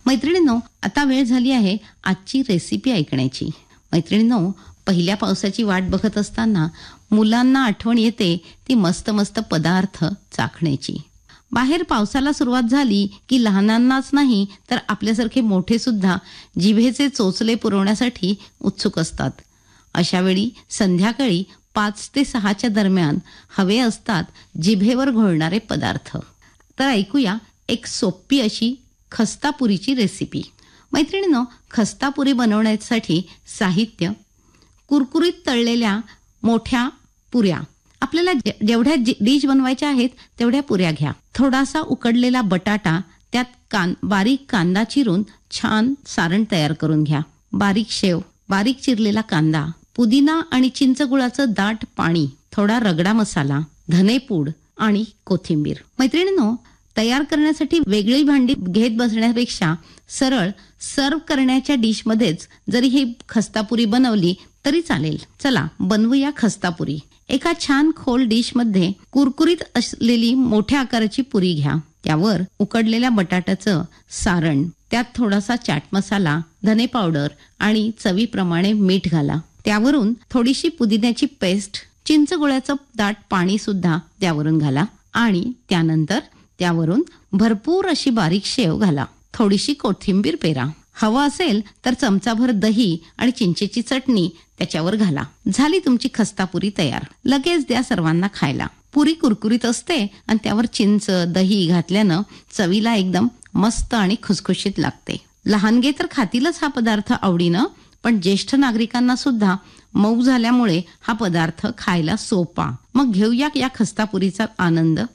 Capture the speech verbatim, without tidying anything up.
मैत्रिणींनो, आता वेळ झाली आहे आजची रेसिपी ऐकण्याची. मैत्रिणींनो, पहिल्या पावसाची वाट बघत असताना मुलांना आठवण येते ती मस्त मस्त पदार्थ चाखण्याची. बाहेर पावसाला सुरुवात झाली की लहानांनाच नाही तर आपल्यासारखे मोठे सुद्धा जिभेचे चोचले पुरवण्यासाठी उत्सुक असतात. अशा वेळी संध्याकाळी पाच ते सहाच्या दरम्यान हवे असतात जिभेवर घोळणारे पदार्थ. तर ऐकूया एक सोपी अशी खस्तापुरीची रेसिपी. मैत्रिणींनो, खस्तापुरी बनवण्यासाठी साहित्य: कुरकुरीत तळलेल्या मोठ्या पुऱ्या. आपल्याला जेवढ्या डिश बनवायच्या आहेत तेवढ्या पुऱ्या घ्या. थोडासा उकडलेला बटाटा, त्यात कान बारीक कांदा चिरून छान सारण तयार करून घ्या. बारीक शेव, बारीक चिरलेला कांदा, पुदिना आणि चिंचगुळाचं दाट पाणी, थोडा रगडा मसाला, धनेपूड आणि कोथिंबीर. मैत्रिणींनो, तयार करण्यासाठी वेगळी भांडी घेत बसण्यापेक्षा सरळ सर्व करण्याच्या डिशमध्येच जरी ही खस्तापुरी बनवली तरी चालेल. चला बनवूया खस्तापुरी. एका छान खोल डिशमध्ये कुरकुरीत असलेली मोठ्या आकाराची पुरी घ्या. त्यावर उकडलेल्या बटाट्याचं सारण, त्यात थोडासा चाट मसाला, धने पावडर आणि चवीप्रमाणे मीठ घाला. त्यावरून थोडीशी पुदिन्याची पेस्ट, चिंचगुळ्याचं दाट पाणी सुद्धा त्यावरून घाला आणि त्यानंतर त्यावरून भरपूर अशी बारीक शेव घाला. थोडीशी कोथिंबीर पेरा. हवं असेल तर चमचाभर दही आणि चिंचेची चटणी त्याच्यावर घाला. झाली तुमची खस्तापुरी तयार. लगेच द्या सर्वांना खायला. पुरी कुरकुरीत असते आणि त्यावर चिंच, दही घातल्यानं चवीला एकदम मस्त आणि खुसखुशीत लागते. लहानगे तर खातीलच हा पदार्थ आवडीनं, पण ज्येष्ठ नागरिकांना सुद्धा मऊ झाल्यामुळे हा पदार्थ खायला सोपा. मग घेऊया या खस्तापुरीचा आनंद.